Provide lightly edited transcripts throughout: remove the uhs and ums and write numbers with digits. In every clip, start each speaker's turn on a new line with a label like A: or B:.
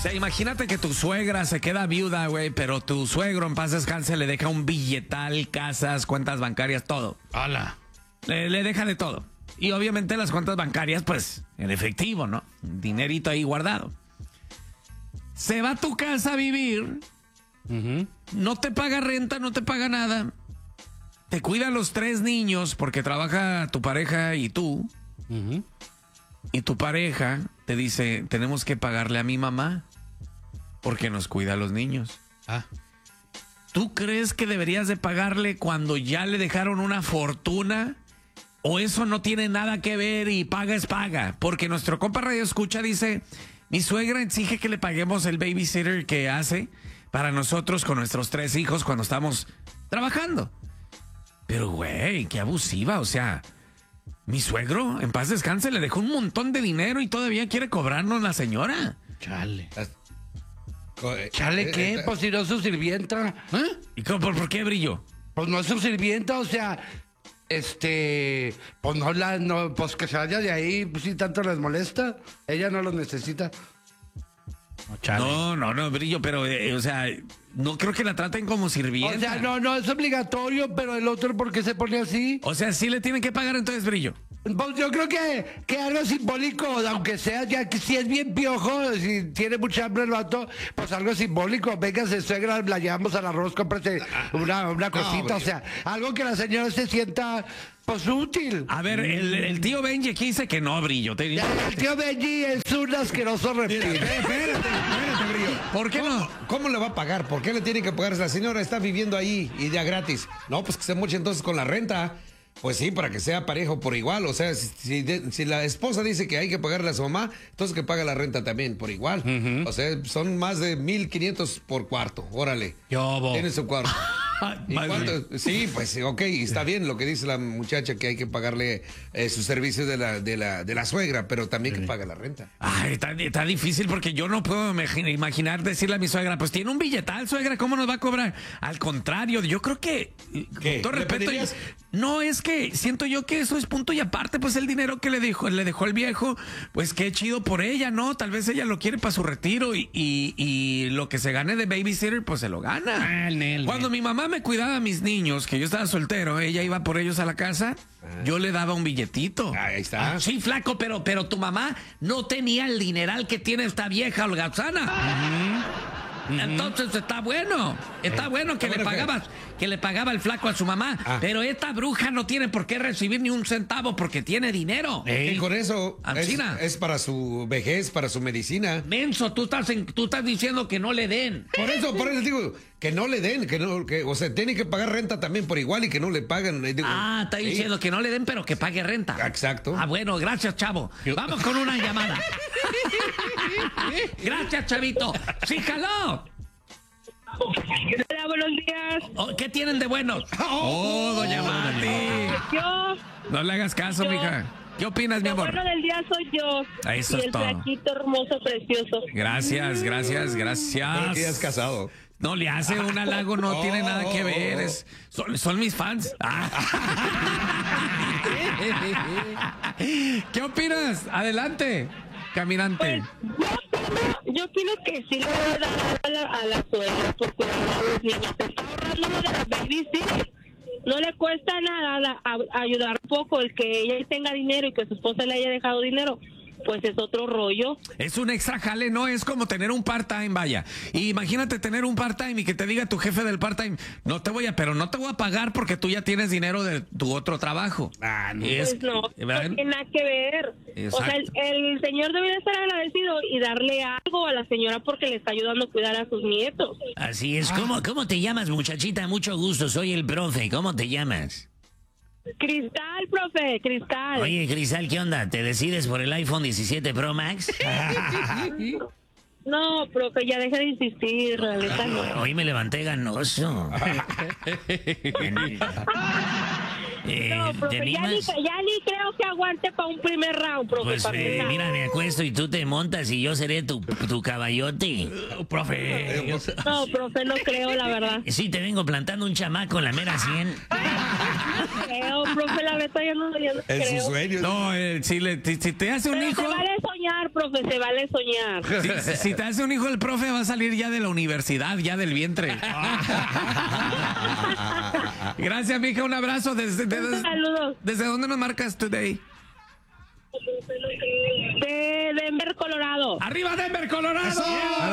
A: sea, imagínate que tu suegra se queda viuda, güey, pero tu suegro, en paz descanse, le deja un billetal, casas, cuentas bancarias, todo.
B: ¡Hala!
A: Le deja de todo. Y obviamente las cuentas bancarias, pues, en efectivo, ¿no? Un dinerito ahí guardado. Se va a tu casa a vivir, no te paga renta, no te paga nada, te cuida a los 3 niños porque trabaja tu pareja y tú, y tu pareja te dice, tenemos que pagarle a mi mamá porque nos cuida a los niños.
B: Ah.
A: ¿Tú crees que deberías de pagarle cuando ya le dejaron una fortuna? ¿O eso no tiene nada que ver y paga es paga? Porque nuestro compa Radio Escucha dice, mi suegra exige que le paguemos el babysitter que hace para nosotros con nuestros 3 hijos cuando estamos trabajando. Pero, güey, qué abusiva, o sea, mi suegro, en paz descanse, le dejó un montón de dinero y todavía quiere cobrarnos la señora.
B: Chale.
C: ¿Chale qué? Pues si no es su sirvienta.
A: ¿Y por qué, Brillo?
C: Pues no es su sirvienta, o sea, pues pues que se vaya de ahí, pues si tanto les molesta, ella no los necesita.
A: No, Brillo, pero, o sea, no creo que la traten como sirvienta.
C: O sea, no es obligatorio, pero el otro, ¿por qué se pone así?
A: O sea, sí le tienen que pagar entonces, Brillo.
C: Pues yo creo que algo simbólico, aunque sea, ya que si es bien piojo, si tiene mucha hambre el vato, pues algo simbólico. Véngase, suegra, la llevamos al arroz, cómprese una cosita, o sea, algo que la señora se sienta, pues, útil.
A: A ver, el tío Benji aquí dice que no, Brillo.
C: El tío Benji es un asqueroso reptil.
B: Espérate, Brillo.
A: ¿Por qué no?
B: ¿Cómo le va a pagar? ¿Por qué le tiene que pagar? La señora está viviendo ahí y ya gratis. No, pues que se moche entonces con la renta. Pues sí, para que sea parejo por igual. O sea, si la esposa dice que hay que pagarle a su mamá, entonces que paga la renta también por igual. O sea, son más de 1,500 por cuarto. Órale. Tiene su cuarto. ¿Y cuánto? Sí, pues ok, está bien lo que dice la muchacha, que hay que pagarle sus servicios de la suegra, pero también que paga la renta.
A: Ay, está difícil porque yo no puedo imaginar decirle a mi suegra, pues tiene un billetal, suegra, ¿cómo nos va a cobrar? Al contrario, yo creo que, con todo respeto, no, es que siento yo que eso es punto y aparte, pues el dinero que le dejó el viejo, pues qué chido por ella, ¿no? Tal vez ella lo quiere para su retiro y lo que se gane de babysitter, pues se lo gana. Cuando mi mamá me cuidaba a mis niños, que yo estaba soltero, ella iba por ellos a la casa, yo le daba un billetito.
B: Ahí está.
A: Sí, flaco, pero tu mamá no tenía el dineral que tiene esta vieja holgazana. Entonces está bueno que le pagaba el flaco a su mamá, pero esta bruja no tiene por qué recibir ni un centavo porque tiene dinero.
B: Y con eso es para su vejez, para su medicina.
A: Menso, tú estás diciendo que no le den.
B: Por eso digo que no le den, o sea, tiene que pagar renta también por igual y que no le pagan.
A: Está diciendo que no le den, pero que pague renta.
B: Exacto.
A: Bueno, gracias, chavo. Vamos con una llamada. Gracias, chavito. Sí, jaló.
D: Hola, buenos días.
A: ¿Qué tienen de buenos? Doña Mati. No le hagas caso, mija. ¿Qué opinas, mi amor?
D: Lo bueno del día soy yo.
A: Eso
D: y
A: es
D: el
A: todo.
D: flaquito hermoso, precioso.
A: Gracias.
B: Pero que has casado.
A: No le hace un halago, no tiene nada que ver. Son mis fans. ¿Qué opinas? Adelante, caminante.
D: Pues, yo opino que sí le voy a dar a la suegra por cuidar a los niños. Se está ahorrando lo de la babysitter. No le cuesta nada ayudar un poco el que ella tenga dinero y que su esposa le haya dejado dinero. Pues es otro rollo.
A: Es un extra jale, no es como tener un part-time, vaya. Y imagínate tener un part-time y que te diga tu jefe del part-time, pero no te voy a pagar porque tú ya tienes dinero de tu otro trabajo.
D: No. Pues no tiene nada que ver.
A: Exacto.
D: O sea, el señor debería estar agradecido y darle algo a la señora porque le está ayudando a cuidar a sus nietos.
E: Así es. ¿Cómo te llamas, muchachita? Mucho gusto, soy el profe. ¿Cómo te llamas?
D: Cristal, profe, Cristal.
E: Oye, Cristal, ¿qué onda? ¿Te decides por el iPhone 17 Pro Max?
D: No, profe, ya deja de insistir, realidad no.
E: Hoy me levanté ganoso.
D: No, profe, ya ni creo que aguante para un primer round, profe.
E: Pues mira, me acuesto y tú te montas y yo seré tu caballote.
A: Profe.
D: No, profe, no creo, la verdad.
E: Sí, te vengo plantando un chamaco en la mera 100.
D: Creo, profe, la neta yo no
B: En
D: creo.
B: sus sueños.
A: No, si te hace un
D: Pero
A: hijo...
D: se vale soñar. soñar, profe, se vale soñar.
A: Si te hace un hijo el profe, va a salir ya de la universidad, ya del vientre. Gracias, mija, un abrazo.
D: Saludos.
A: ¿Desde dónde nos marcas today?
D: De Denver, Colorado.
A: ¡Arriba Denver, Colorado!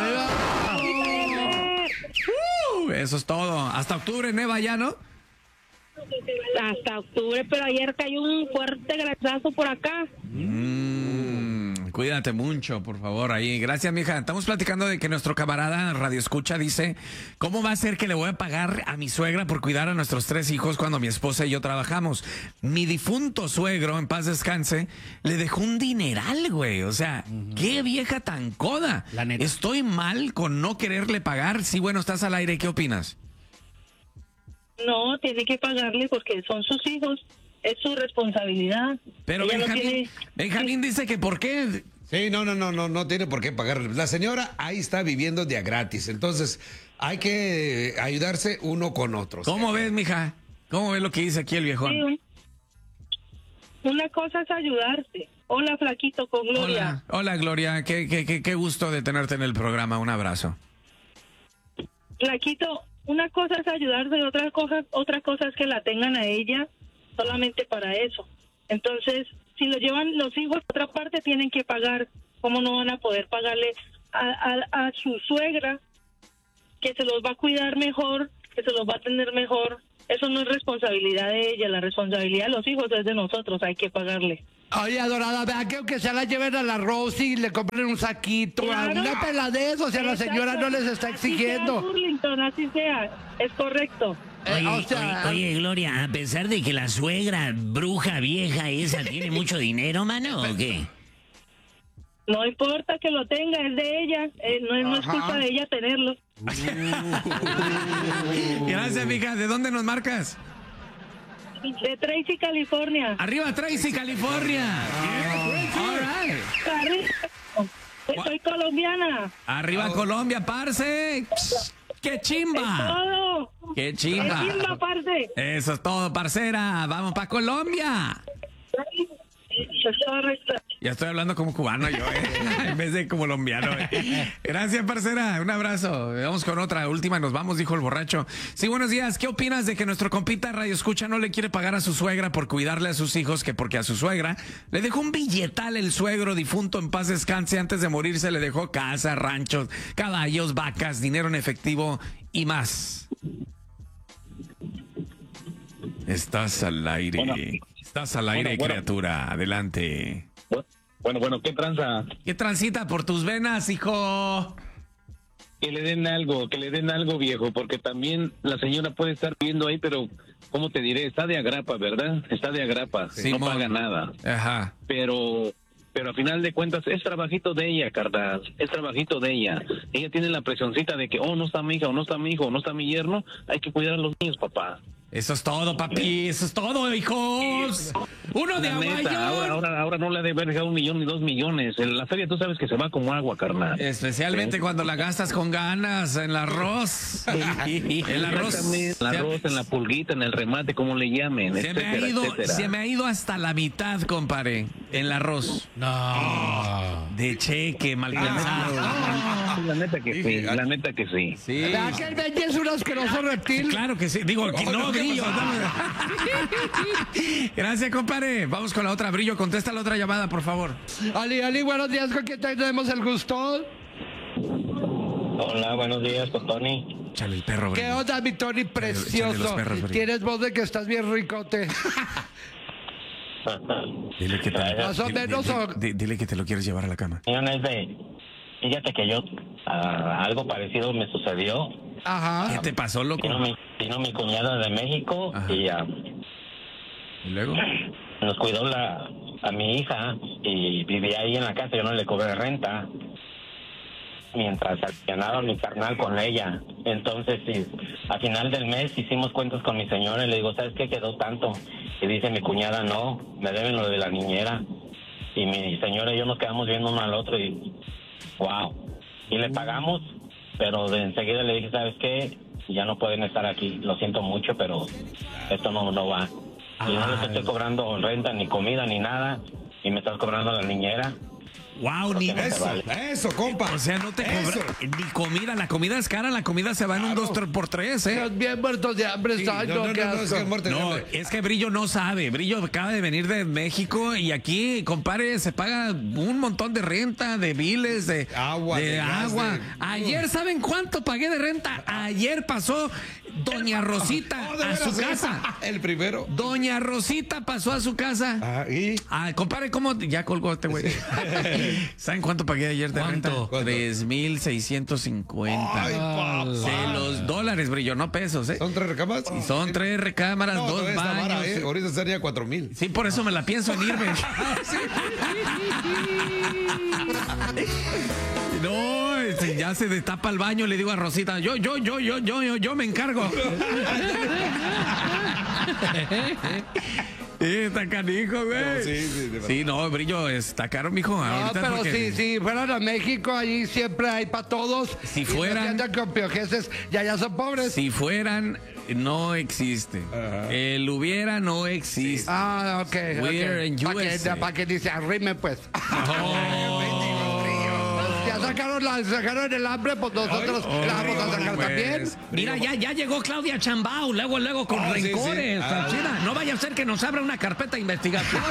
A: Eso es todo. Hasta octubre neva ya, ¿no?
D: Hasta octubre, pero ayer cayó un fuerte granizo por acá.
A: Cuídate mucho, por favor, ahí. Gracias, mija. Estamos platicando de que nuestro camarada Radio Escucha dice, ¿cómo va a ser que le voy a pagar a mi suegra por cuidar a nuestros 3 hijos cuando mi esposa y yo trabajamos? Mi difunto suegro, en paz descanse, le dejó un dineral, güey. O sea, qué vieja tan coda.
C: La neta.
A: ¿Estoy mal con no quererle pagar? Sí, bueno, estás al aire. ¿Qué opinas?
D: No, tiene que pagarle porque son sus hijos. Es su responsabilidad.
A: Pero
D: Ella no tiene-
A: Benjamín dice que ¿por qué?
B: Sí, no tiene por qué pagarle. La señora ahí está viviendo de a gratis, entonces hay que ayudarse uno con otro.
A: ¿Cómo ves, mija? ¿Cómo ves lo que dice aquí el viejón?
D: Sí, una cosa es ayudarse. Hola, flaquito, con Gloria.
A: Hola, Gloria. Qué gusto de tenerte en el programa. Un abrazo.
D: Flaquito, una cosa es ayudarse y otra cosa es que la tengan a ella solamente para eso. Entonces, si lo llevan los hijos a otra parte, tienen que pagar. ¿Cómo no van a poder pagarle a su suegra, que se los va a cuidar mejor, que se los va a atender mejor? Eso no es responsabilidad de ella, la responsabilidad de los hijos es de nosotros, hay que pagarle.
C: Oye, adorada, vea que aunque se la lleven a la Rosy y le compren un saquito,
D: Claro.
C: una pela de eso, o sea, la señora no les está exigiendo.
D: Así sea, Burlington, así sea, es correcto.
E: Oye,
C: O sea,
E: oye, Gloria, a pesar de que la suegra bruja vieja esa tiene mucho dinero, mano, ¿o qué?
D: No importa que lo tenga, es de ella, no es culpa de ella tenerlo.
A: Gracias, mija. ¿De dónde nos marcas?
D: De Tracy, California.
A: Arriba, Tracy, California. All right.
D: Arriba. Soy colombiana.
A: Arriba, Colombia, parce. ¡Qué chimba!
D: Todo.
A: ¡Qué
D: Es
A: chimba!
D: chimba, parce.
A: Eso es todo, parcera. Vamos para Colombia.
D: Es correcto.
A: Ya estoy hablando como cubano yo, en vez de como colombiano. Gracias, parcera. Un abrazo. Vamos con otra última y nos vamos, dijo el borracho. Sí, buenos días. ¿Qué opinas de que nuestro compita Radio Escucha no le quiere pagar a su suegra por cuidarle a sus hijos, que porque a su suegra le dejó un billetal el suegro difunto en paz descanse? Antes de morirse le dejó casa, ranchos, caballos, vacas, dinero en efectivo y más. Estás al aire.
F: Bueno.
A: Estás al aire,
F: Bueno.
A: criatura. Adelante.
F: Bueno, ¿qué tranza?
A: ¿Qué transita por tus venas, hijo?
F: Que le den algo, viejo, porque también la señora puede estar viviendo ahí, pero, ¿cómo te diré? Está de agrapa, ¿verdad? Está de agrapa,
A: Simón.
F: no paga nada.
A: Ajá.
F: Pero a final de cuentas es trabajito de ella, carnal, es trabajito de ella. Ella tiene la presioncita de que, no está mi hija, o no está mi hijo, o no está mi yerno, hay que cuidar a los niños, papá.
A: Eso es todo, papi. Eso es todo, hijos. Uno de
F: La neta,
A: Aguayón.
F: ahora no le ha de haber dejado 1 millón ni 2 millones. En la feria tú sabes que se va como agua, carnal.
A: Especialmente cuando la gastas con ganas en el arroz. El arroz.
F: Exactamente, el arroz, en la pulguita, en el remate, como le llamen, etcétera.
A: Se me ha ido hasta la mitad, compadre, en el arroz.
C: No.
A: De cheque, mal pensado.
F: La neta que sí, la neta que sí.
A: Sí.
C: ¿Verdad que el Benji es un asqueroso reptil?
A: Claro que sí. Digo, no, Brillo. Gracias, compadre. Vamos con la otra. Brillo, contesta la otra llamada, por favor.
C: Ali, buenos días, ¿con quién tenemos el gusto?
G: Hola, buenos días, con Tony.
A: Chale el perro,
C: ¿Qué
A: Brillo.
C: onda, mi Tony
A: Échale
C: precioso?
A: los perros, Brillo.
C: Tienes voz de que estás bien ricote.
A: Dile que te,
C: Más o menos,
A: dile que te lo quieres llevar a la cama.
G: Fíjate que yo, algo parecido me sucedió.
C: Ajá.
A: ¿Qué te pasó, loco?
G: Vino mi cuñada de México.
A: Ajá.
G: Y
A: ¿Y luego?
G: nos cuidó a mi hija y vivía ahí en la casa, yo no le cobré renta. Mientras ganaba mi carnal con ella. Entonces, sí, a final del mes hicimos cuentas con mi señora y le digo, ¿sabes qué? Quedó tanto. Y dice mi cuñada, no, me deben lo de la niñera. Y mi señora y yo nos quedamos viendo uno al otro y, wow. Y le pagamos, pero de enseguida le dije, ¿sabes qué? Ya no pueden estar aquí, lo siento mucho, pero esto no va. Y no les estoy cobrando renta, ni comida, ni nada, y me estás cobrando la niñera.
A: Wow, ni
B: Eso, compa.
A: O sea, no te cobra ni comida. La comida es cara, la comida se va en un 2x3, ¿eh?
C: Estás bien muertos de hambre,
B: Sí,
C: Sancho,
B: no,
C: qué
B: es que
C: asco.
B: muerte de
A: No,
B: hambre.
A: es que Brillo no sabe. Brillo acaba de venir de México y aquí, compadre, se paga un montón de renta, de biles, de
B: Agua, de gas,
A: agua.
B: de-
A: Ayer, ¿saben cuánto pagué de renta? Ayer pasó Doña Rosita
B: Oh, ¿de
A: a su
B: veras?
A: casa.
B: El primero.
A: Doña Rosita pasó a su casa.
B: Ah, y
A: Compadre, ¿cómo? Ya colgó este güey. ¿Saben cuánto pagué ayer de renta?
B: ¿Cuánto?
A: 3,650.
B: Ay, papá.
A: De los dólares, Brillo, no pesos, ¿eh?
B: ¿Son 3 recámaras?
A: Y son 3 recámaras,
B: No,
A: 2
B: todavía está
A: baños.
B: vara, ahorita sería 4,000.
A: Sí, por eso me la pienso en irme. No, ya se destapa el baño, le digo a Rosita, yo me encargo. Está canijo, güey. Sí, no, Brillo, está caro, mijo.
C: No,
A: Ahorita
C: pero
A: porque-
C: si fueran a México, allí siempre hay para todos.
A: Si
C: Y los
A: fueran-
C: que andan con piojeses, ya son pobres.
A: Si fueran, no existe. El hubiera no existe.
C: Ah, ok.
A: We're in USA.
C: Para que ni se arrime, pues. Ya sacaron el hambre, pues nosotros la vamos a sacar
A: pues.
C: también.
A: Mira, ya llegó Claudia Chambao, luego con
B: Oh, sí,
A: rencores.
B: sí.
A: Chida. No vaya a ser que nos abra una carpeta de investigación.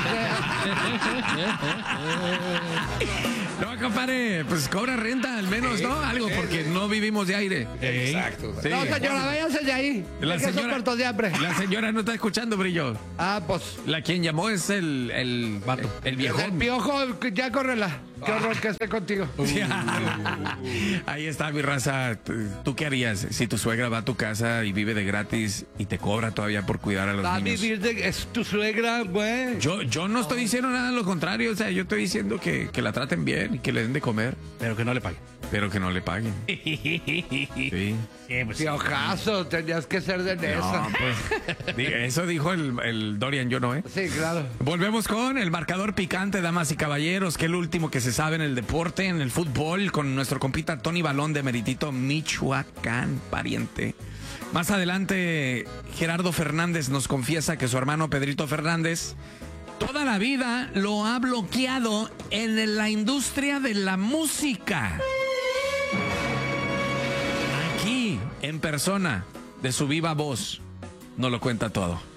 A: No, compadre, pues cobra renta al menos, ¿no? Algo, porque no vivimos de aire.
B: Exacto.
A: Sí.
C: No, señora, váyase de ahí.
A: La
C: Es que son
A: señora,
C: muertos de hambre.
A: la señora no está escuchando, Brillo.
C: Ah, pues.
A: La quien llamó es el viejo.
C: El piojo, ya córrela. Qué horror que esté contigo.
A: Ahí está, mi raza. ¿Tú qué harías si tu suegra va a tu casa y vive de gratis y te cobra todavía por cuidar a los
C: Va a
A: niños?
C: vivir es tu suegra, güey.
A: Yo no estoy diciendo nada de lo contrario, o sea, yo estoy diciendo que la traten bien y que le den de comer,
H: Pero que no le paguen.
A: pero que no le paguen. Sí.
C: Piojazo, tenías que ser de Nesa.
A: No, pues, eso dijo el Dorian, yo no, ¿eh?
C: Sí, claro.
A: Volvemos con el marcador picante, damas y caballeros, que es el último que se sabe en el deporte, en el fútbol, con nuestro compita Tony Balón de Meritito, Michoacán, pariente. Más adelante, Gerardo Fernández nos confiesa que su hermano Pedrito Fernández toda la vida lo ha bloqueado en la industria de la música. Aquí, en persona, de su viva voz, nos lo cuenta todo.